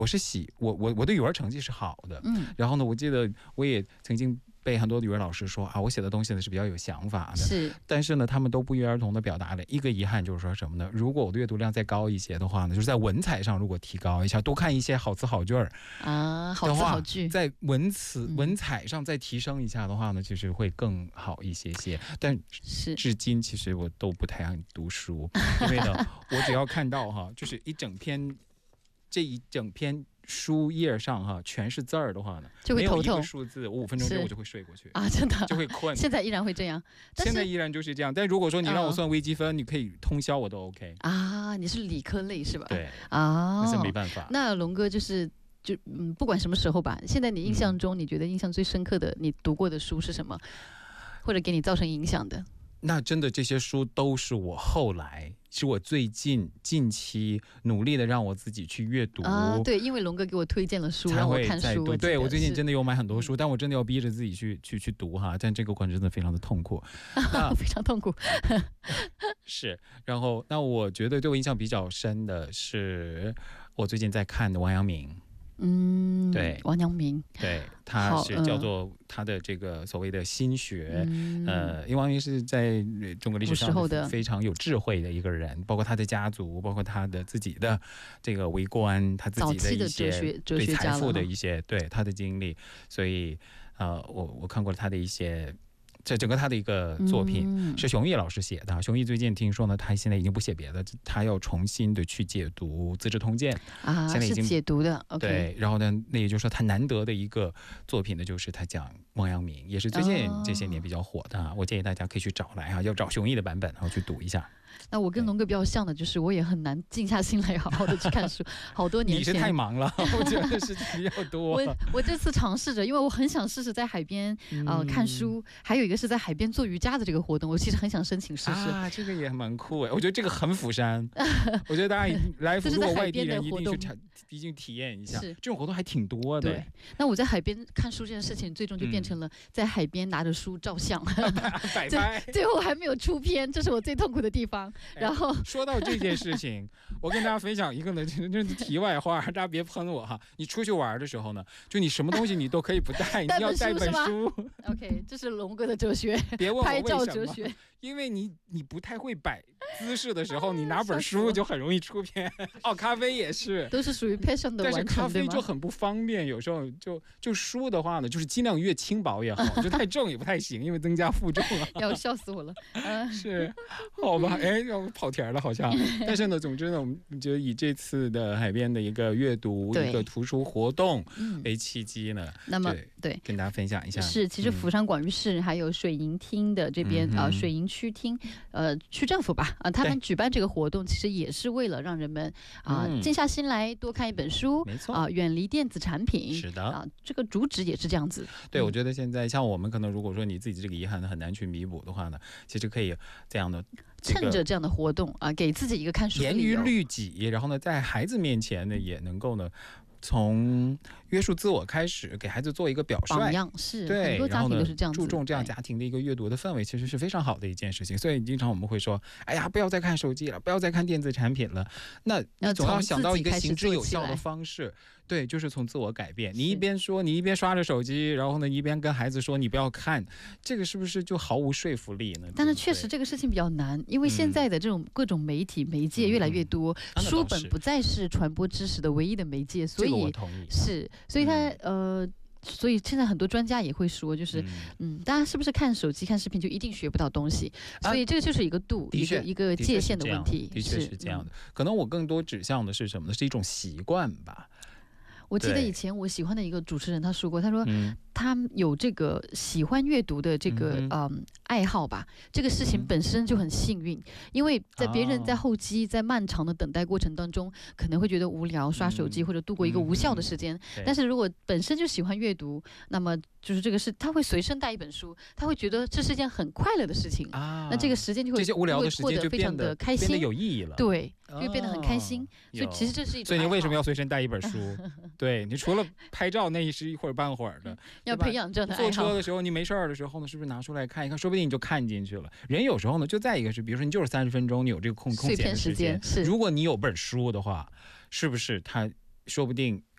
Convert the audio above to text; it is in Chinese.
我的语文成绩是好的，然后呢，我记得我也曾经被很多语文老师说啊，我写的东西呢是比较有想法的， 是， 但是呢，他们都不约而同的表达了一个遗憾，就是说什么呢？如果我的阅读量再高一些的话呢，就是在文采上如果提高一下，多看一些好词好句啊，好词好句， 在文采上再提升一下的话呢，其实会更好一些些。但是至今其实我都不太爱读书，因为呢，我只要看到就是这一整篇书页上全是字儿的话呢， 就会头痛。 没有一个数字，我5分钟之后我就会睡过去啊，真的就会困。 现在依然会这样， 现在依然就是这样。但如果说你让我算微积分，你可以通宵我都 OK 啊。你是理科类是吧？ 对啊， 那是没办法。 那龙哥不管什么时候吧，现在你印象中，你觉得印象最深刻的你读过的书是什么，或者给你造成影响的？ 那真的这些书都是我后来，是我最近期努力的让我自己去阅读啊。对，因为龙哥给我推荐了书，让我看书。 对，我最近真的有买很多书，但我真的要逼着自己去读但这个过程真的非常的痛苦， 非常痛苦。 是，然后那我觉得对我印象比较深的是我最近在看的王阳明。对， 王阳明， 对，他是叫做他的这个所谓的心学，因为王阳明是在中国历史上非常有智慧的一个人，包括他的家族，包括他的自己的这个为官，他自己的一些对财富的一些对他的经历，所以我看过了他的一些。这整个他的一个作品是熊毅老师写的。熊毅最近听说呢，他现在已经不写别的，他要重新的去解读《资治通鉴》 啊，现在已经是解读的。 对，然后呢，那也就是说他难得的一个作品呢，就是他讲王阳明，也是最近这些年比较火的。我建议大家可以去找来要找熊毅的版本，然后去读一下。 那我跟龙哥比较像的就是，我也很难静下心来好好的去看书。好多年前你是太忙了，我觉得事情比较多。 我这次尝试着，因为我很想试试在海边看书，还有一个是在海边做瑜伽的这个活动，我其实很想申请试试啊，这个也蛮酷哎，我觉得这个很釜山，我觉得大家来如果外地人一定体验一下，这种活动还挺多的。 对，那我在海边看书这件事情，最终就变成了在海边拿着书照相， 摆拍， 最后还没有出片，这是我最痛苦的地方。然后说到这件事情，我跟大家分享一个呢，这是题外话，大家别喷我你出去玩的时候呢，就你什么东西你都可以不带，你要带本书。 OK， 这是龙哥的哲学， 别问我拍照哲学。 因为你不太会摆姿势的时候，你拿本书就很容易出片。咖啡也是， 都是属于 passion 的完成。 但是咖啡就很不方便，有时候就书的话呢，就是尽量越轻薄越好，就太重也不太行，因为增加负重了。 要笑死我了。 是，好吧，要跑题了好像。但是呢，总之呢，我们就以这次的海边的一个阅读一个图书活动为契机呢， 那么对跟大家分享一下。 是，其实釜山广域市还有水银厅的这边水银区厅区政府吧他们举办这个活动，其实也是为了让人们静下心来多看一本书， 没错远离电子产品。 是的这个主旨也是这样子。 对，我觉得现在像我们可能如果说你自己这个遗憾很难去弥补的话呢，其实可以这样的。 趁着这样的活动给自己一个看书的理由， 严于律己，然后呢，在孩子面前呢，也能够呢，从约束自我开始，给孩子做一个表率榜样。是， 对， 很多家庭都是这样子， 注重这样家庭的一个阅读的氛围，其实是非常好的一件事情。所以经常我们会说，哎呀，不要再看手机了，不要再看电子产品了。那你总要想到一个行之有效的方式，对，就是从自我改变。你一边说，你一边刷着手机，然后呢，一边跟孩子说你不要看，这个是不是就毫无说服力呢？ 但是确实这个事情比较难，因为现在的这种各种媒介越来越多，书本不再是传播知识的唯一的媒介，所以我同意。 是，所以他所以现在很多专家也会说，就是大家是不是看手机看视频就一定学不到东西？所以这个就是一个度，一个界限的问题。 的确是这样的。可能我更多指向的是什么呢？是一种习惯吧。 我记得以前我喜欢的一个主持人他说过，他说他有这个喜欢阅读的这个爱好吧，这个事情本身就很幸运，因为在别人在候机在漫长的等待过程当中可能会觉得无聊，刷手机或者度过一个无效的时间，但是如果本身就喜欢阅读，那么就是这个是他会随身带一本书，他会觉得这是件很快乐的事情那这个时间就会这些无聊的时间就非常的开心， 变得有意义了。 对，就会变得很开心。所以其实这是一种爱好。 所以你为什么要随身带一本书？对，你除了拍照那是一会儿半会儿的， 要培养这样的爱好。 坐车的时候你没事儿的时候呢，是不是拿出来看一看，说不定你就看进去了。人有时候呢，就再一个是，比如说你就是30分钟，你有这个空闲的时间，如果你有本书的话，是不是他说不定